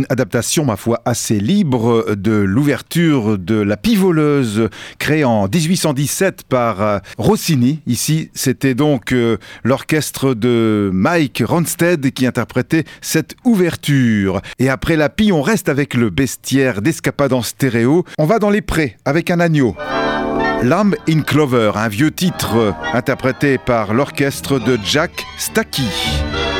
une adaptation, ma foi, assez libre de l'ouverture de La Pivoleuse, créée en 1817 par Rossini. Ici, c'était donc l'orchestre de Mike Ronstadt qui interprétait cette ouverture. Et après La Pie, on reste avec le bestiaire d'Escapade en stéréo. On va dans les prés avec un agneau. Lamb in Clover, un vieux titre interprété par l'orchestre de Jack Stackey.